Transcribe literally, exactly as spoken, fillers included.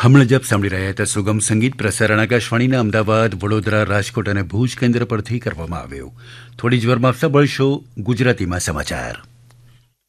હમણાં જ આપ સાંભળી રહ્યા હતા સુગમ સંગીત પ્રસારણ આકાશવાણીના અમદાવાદ, વડોદરા, રાજકોટ અને ભુજ કેન્દ્ર પરથી કરવામાં આવ્યું. થોડી જ વારમાં આપ સાંભળશો ગુજરાતીમાં સમાચાર.